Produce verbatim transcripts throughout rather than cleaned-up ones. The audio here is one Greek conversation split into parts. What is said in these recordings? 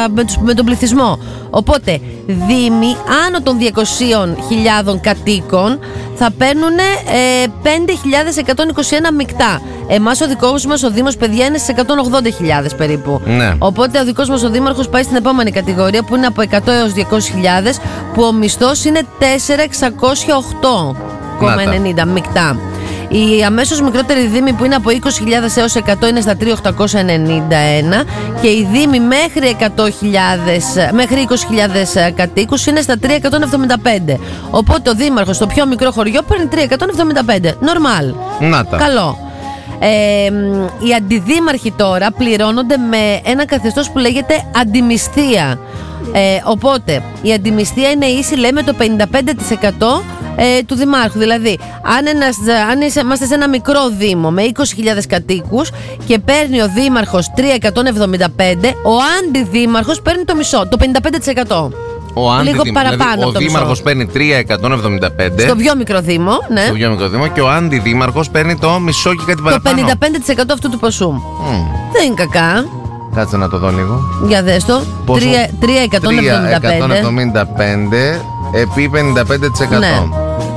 με, τους, με τον πληθυσμό. Οπότε δήμοι άνω των διακόσιες χιλιάδες κατοίκων θα παίρνουν ε, πέντε χιλιάδες εκατόν είκοσι ένα μεικτά. Εμάς ο δικός μας ο Δήμος, παιδιά, είναι στις εκατόν ογδόντα χιλιάδες περίπου. Ναι. Οπότε ο δικός μας ο Δήμαρχος πάει στην επόμενη κατηγορία που είναι από εκατό έως διακόσιες χιλιάδες, που ο μισθός είναι τέσσερα χιλιάδες εξακόσια οκτώ κόμμα ενενήντα μεικτά. Οι αμέσως μικρότεροι δήμοι που είναι από είκοσι χιλιάδες έως εκατό είναι στα τρία χιλιάδες οκτακόσια ενενήντα ένα και οι δήμοι μέχρι, εκατό χιλιάδες, μέχρι είκοσι χιλιάδες κατοίκους είναι στα τρία χιλιάδες εκατόν εβδομήντα πέντε. Οπότε ο δήμαρχος στο πιο μικρό χωριό παίρνει τρία χιλιάδες εκατόν εβδομήντα πέντε. Νορμάλ. Να τα. Καλό. Ε, οι αντιδήμαρχοι τώρα πληρώνονται με ένα καθεστώς που λέγεται αντιμισθία. Ε, οπότε η αντιμισθία είναι ίση, λέμε, το πενήντα πέντε τοις εκατό ε, του δημάρχου. Δηλαδή, αν, ένας, αν είσαι, είμαστε σε ένα μικρό δήμο με είκοσι χιλιάδες κατοίκους και παίρνει ο δήμαρχος τρία χιλιάδες εκατόν εβδομήντα πέντε, ο αντιδήμαρχος παίρνει το μισό, το πενήντα πέντε τοις εκατό. Ο Λίγο αντιδη... παραπάνω δηλαδή, από ο το δήμαρχος μισό. παίρνει τρία χιλιάδες εκατόν εβδομήντα πέντε. Στο πιο μικρό δήμο, ναι. Στο πιο μικρό δήμο, και ο αντιδήμαρχος παίρνει το μισό και κάτι παραπάνω. Το πενήντα πέντε τοις εκατό αυτού του ποσού. Mm. Δεν είναι κακά. Κάτσε να το δω λίγο. Για δες το. τρία χιλιάδες εκατόν εβδομήντα πέντε επί πενήντα πέντε τοις εκατό. Ναι.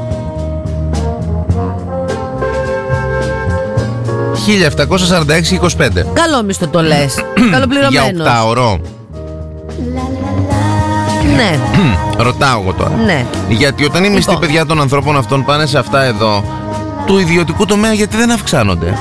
χίλια επτακόσια σαράντα έξι κόμμα είκοσι πέντε. Καλό μισθό το λες. Καλοπληρωμένος. Για οκτάωρο. Ναι. Ρωτάω εγώ τώρα. Ναι. Γιατί όταν οι μισθοί, Λοιπόν. παιδιά, των ανθρώπων αυτών πάνε σε αυτά εδώ, του ιδιωτικού τομέα, γιατί δεν αυξάνονται?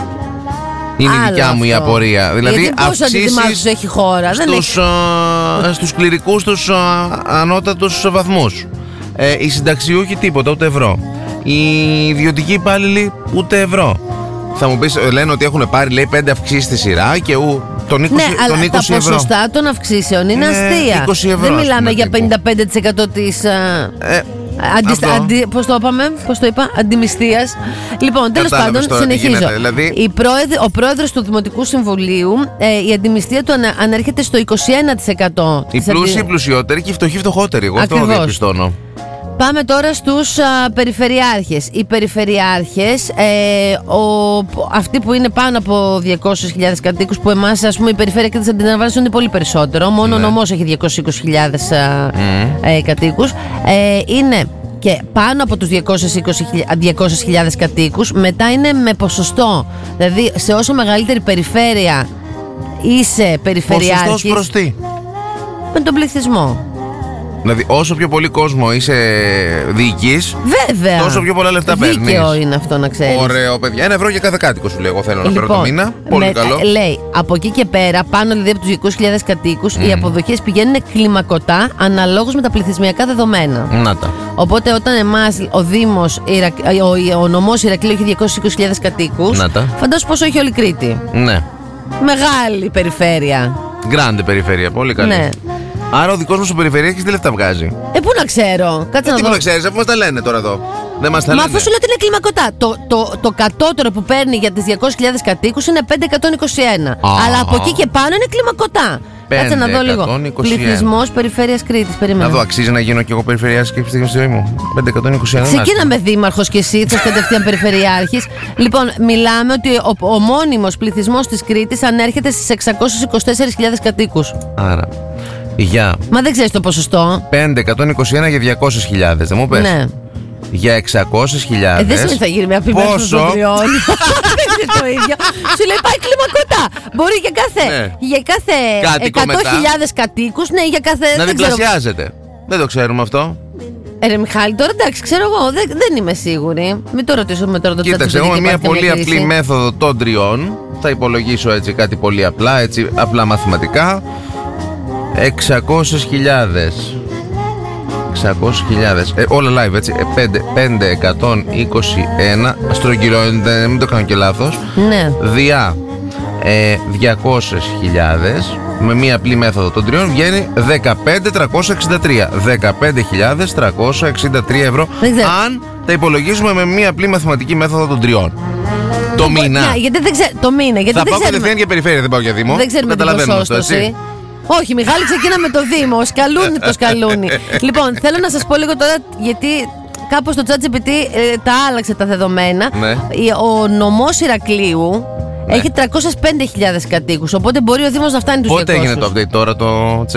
Είναι η Άλλο δικιά μου η αυτό. απορία. Δηλαδή, Γιατί πόσο αντιδημάρχους αυξήσεις έχει η χώρα. Δεν στους, έχει... α, στους κληρικούς, τους α, ανώτατους βαθμούς. Ε, οι συνταξιούχοι τίποτα, ούτε ευρώ. Οι ιδιωτικοί υπάλληλοι ούτε ευρώ. Θα μου πεις, ε, λένε ότι έχουν πάρει, λέει, πέντε αυξήσεις στη σειρά και ου, τον είκοσι, Ναι, τον αλλά είκοσι τα ευρώ. ποσοστά των αυξήσεων είναι Ναι, αστεία. είκοσι ευρώ, Δεν ας μιλάμε πούμε, για τύπου. πενήντα πέντε τοις εκατό της... α, Ε, Αντι, αυτό. αντι, πώς το είπαμε, πώς το είπα, αντιμισθίας. Λοιπόν, τέλος Κατάλαβες πάντων, τώρα τι συνεχίζω. γίνεται, δηλαδή. Η πρόεδρε, ο πρόεδρος του Δημοτικού Συμβουλίου, ε, η αντιμισθία του ανα, ανέρχεται στο είκοσι ένα τοις εκατό. Οι πλούσιοι πλουσιότεροι και οι φτωχοί φτωχότεροι. Εγώ αυτό Ακριβώς. διαπιστώνω. Πάμε τώρα στους α, περιφερειάρχες. Οι περιφερειάρχες, ε, ο, αυτοί που είναι πάνω από διακόσιες χιλιάδες κατοίκους, που εμάς, ας πούμε, η περιφέρεια και τις αντιλαμβάνεσαι είναι πολύ περισσότερο. Μόνο ο Ναι. νομός έχει διακόσιες είκοσι χιλιάδες α, Mm. ε, κατοίκους. Ε, είναι και πάνω από τους διακόσιες χιλιάδες κατοίκους. Μετά είναι με ποσοστό. Δηλαδή, σε όσο μεγαλύτερη περιφέρεια είσαι περιφερειάρχης, Ποσοστός προς τι? με τον πληθυσμό. Δηλαδή, όσο πιο πολύ κόσμο είσαι διοικείς, Βέβαια. τόσο πιο πολλά λεφτά παίρνεις. Δίκαιο είναι αυτό, να ξέρεις. Ωραίο, παιδιά. Ένα ευρώ για κάθε κάτοικο, σου λέω. Εγώ θέλω να παίρνω το μήνα. Πολύ με- καλό. Λέει, από εκεί και πέρα, πάνω δηλαδή από τους διακόσιες χιλιάδες κατοίκους, οι αποδοχές πηγαίνουν κλιμακωτά αναλόγως με τα πληθυσμιακά δεδομένα. Να τα. Οπότε, όταν εμάς ο Δήμος, Ιρακ- ο, ο νομός Ηρακλείου έχει διακόσιες είκοσι χιλιάδες κατοίκους, Να τα. φαντάσου πόσο έχει όλη η Κρήτη. Ναι. Μεγάλη περιφέρεια. Γκράντε περιφέρεια. Πολύ καλή. Ναι. Άρα ο δικός μας ο περιφερειάρχης τι λεφτά βγάζει? Ε, πού να ξέρω. Κάτσε Ε, να τι δω. που να ξέρεις, αφού μας τα λένε τώρα εδώ. Δεν μας τα Μα λένε. αφού σου λέω ότι είναι κλιμακωτά. Το, το, το κατώτερο που παίρνει για τις διακόσιες χιλιάδες κατοίκους είναι πέντε χιλιάδες εκατόν είκοσι ένα. Α. Αλλά από εκεί και πάνω είναι κλιμακωτά. Κάτσε να δω λίγο. πέντε χιλιάδες εκατόν είκοσι ένα. Πληθυσμός περιφέρειας Κρήτης. Περίμενα. Να δω, αξίζει να γίνω κι εγώ περιφερειάρχης και στη ζωή μου. πέντε χιλιάδες εκατόν είκοσι ένα. Ξεκίνα με δήμαρχος και εσύ, θα κατευθείαν περιφερειάρχης. Λοιπόν, μιλάμε ότι ο, ο μόνιμος πληθυσμός της Κρήτης ανέρχεται στις εξακόσιες είκοσι τέσσερις χιλιάδες κατοίκους. Άρα, για Μα δεν ξέρεις το ποσοστό. πέντε χιλιάδες εκατόν είκοσι ένα για διακόσιες χιλιάδες, δεν μου πες? Ναι. Για εξακόσιες Ε, χιλιάδες. δεν σημαίνει θα γίνει μια πλημμύρα Πόσο? των τριών. Είναι το ίδιο. Σου λέει πάει κλιμακωτά. Μπορεί για κάθε, Ναι. για κάθε Κάτοικο εκατό χιλιάδες κατοίκους, ναι, για κάθε. Να δεν ξέρω. διπλασιάζεται. Δεν το ξέρουμε αυτό. Ε, ρε Μιχάλη, τώρα εντάξει, ξέρω εγώ, δεν, δεν είμαι σίγουρη. Μην το ρωτήσουμε τώρα το Κοίταξε, τσάτσο, εγώ με γιατί μια υπάρχει πολύ καμία απλή κρίση. μέθοδο των τριών θα υπολογίσω έτσι κάτι πολύ απλά, έτσι απλά μαθηματικά. εξακόσιες χιλιάδες. εξακόσιες χιλιάδες. Ε, όλα live, έτσι. Ε, πέντε χιλιάδες εκατόν είκοσι ένα. Στρογγυλό, ε, μην το κάνω και λάθος. Ναι. Διά ε, διακόσιες χιλιάδες. Με μία απλή μέθοδο των τριών βγαίνει δεκαπέντε χιλιάδες τριακόσια εξήντα τρία. δεκαπέντε χιλιάδες τριακόσια εξήντα τρία ευρώ. Δεν ξέρω. Αν τα υπολογίζουμε με μία απλή μαθηματική μέθοδο των τριών. Το μήνα. Ναι, γιατί δεν ξέρω. Το μήνα, γιατί Θα δεν πάω ξέρουμε. κατευθείαν για περιφέρεια, δεν πάω για Δήμο. Δεν ξέρουμε την Καταλαβαίνουμε αυτό, ποσόστοση. έτσι. Όχι, Μιχάλη, ξεκίνα με το Δήμο. Σκαλούνι το σκαλούνι. Λοιπόν, θέλω να σας πω λίγο τώρα, γιατί κάπως το ChatGPT ε, τα άλλαξε τα δεδομένα. Ναι. Η- Ο νομός Ηρακλείου Ναι. έχει τριακόσιες πέντε χιλιάδες κατοίκους. Οπότε μπορεί ο Δήμος να φτάνει τους Πότε διακόσιους. έγινε το update τώρα το